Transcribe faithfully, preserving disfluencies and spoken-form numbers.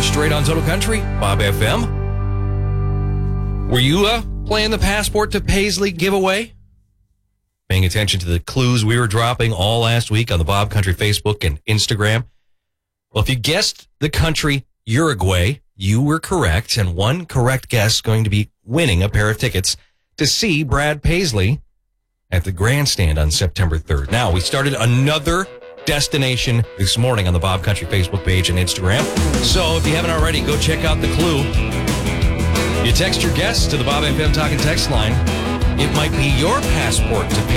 straight on Total Country, Bob F M. Were you uh, playing the Passport to Paisley giveaway? Paying attention to the clues we were dropping all last week on the Bob Country Facebook and Instagram? Well, if you guessed the country Uruguay, you were correct, and one correct guess is going to be winning a pair of tickets to see Brad Paisley at the Grandstand on September third. Now, we started another destination this morning on the Bob Country Facebook page and Instagram. So if you haven't already, go check out the clue. You text your guess to the Bob F M Talking text line. It might be your passport to